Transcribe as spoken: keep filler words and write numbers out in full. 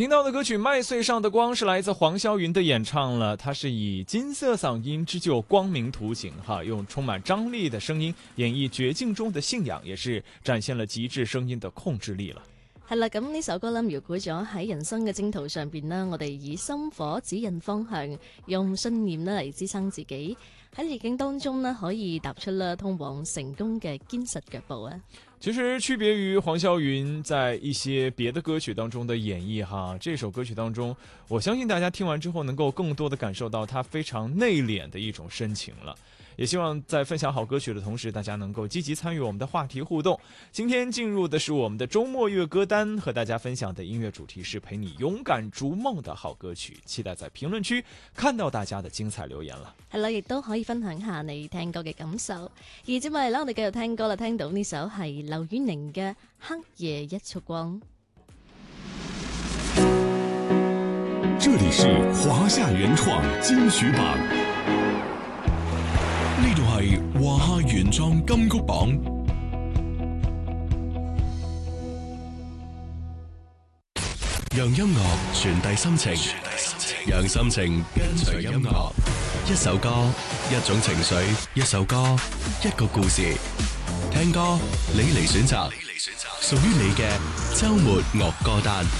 听到的歌曲《麦穗上的光》是来自黄霄云的演唱了，他是以金色嗓音织就光明图景哈，用充滿張力的聲音演繹絕境中的信仰，也是展現了極致聲音的控制力了。 係啦，咁呢首歌咧描繪咗喺人生嘅征途上邊呢，我哋以心火指引方向，用信念咧嚟支撐自己，喺逆境當中呢，可以踏出啦通往成功嘅堅實腳步啊！ 其實區別於黃霄雲在一些別的歌曲當中的演繹哈，這首歌曲當中，我相信大家聽完之後能夠更多的感受到他非常內斂的一種深情了。也希望在分享好歌曲的同時，大家能夠積極參與我們的話題互動。今天進入的是我們的周末樂歌單，和大家分享的音樂主題是陪你勇敢逐夢的好歌曲，期待在評論區看到大家的精彩留言了。 係啦，亦都可以分享下你聽歌嘅感受。而接埋嚟啦，我哋繼續聽歌啦，聽到呢首係劉婉寧嘅《黑夜一束光》。 這裡是華夏原創金曲榜，呢度係華夏原創金曲榜。讓音樂傳遞心情，讓心情跟隨音樂。一首歌，一種情緒；一首歌，一個故事。聽歌，你嚟選擇，屬於你嘅週末樂歌單。